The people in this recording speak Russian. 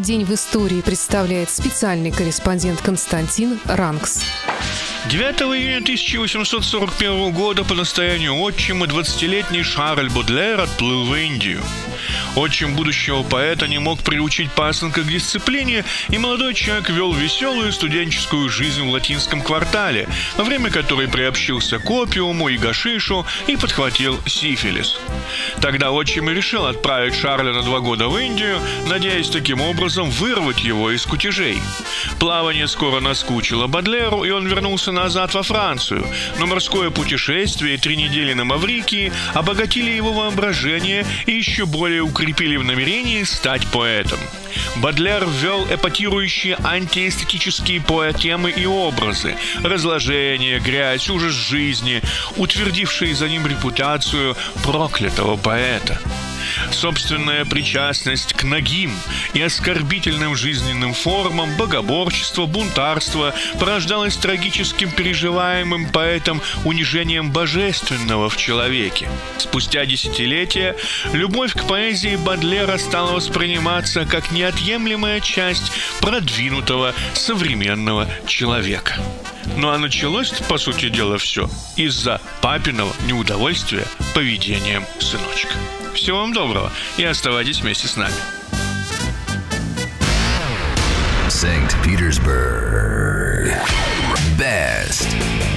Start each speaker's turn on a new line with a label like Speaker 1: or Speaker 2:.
Speaker 1: день в истории представляет специальный корреспондент Константин Ранкс.
Speaker 2: 9 июня 1841 года по настоянию отчима 20-летний Шарль Бодлер отплыл в Индию. Отчим будущего поэта не мог приучить пасынка к дисциплине, и молодой человек вел веселую студенческую жизнь в латинском квартале, во время которой приобщился к опиуму и гашишу и подхватил сифилис. Тогда отчим и решил отправить Шарля на 2 года в Индию, надеясь таким образом вырвать его из кутежей. Плавание скоро наскучило Бодлеру, и он вернулся назад во Францию, но морское путешествие и 3 недели на Маврикии обогатили его воображение и еще более укрепили в намерении стать поэтом. Бодлер ввел эпатирующие антиэстетические поэтемы и образы, разложение, грязь, ужас жизни, утвердившие за ним репутацию проклятого поэта. Собственная причастность к нагим и оскорбительным жизненным формам, богоборчество, бунтарство порождалось трагическим переживаемым поэтом унижением божественного в человеке. Спустя десятилетия любовь к поэзии Бодлера стала восприниматься как неотъемлемая часть продвинутого современного человека. Ну а началось, по сути дела, все из-за папиного неудовольствия поведением сыночка. Всего вам доброго и оставайтесь вместе с нами.
Speaker 3: St. Petersburg. Best.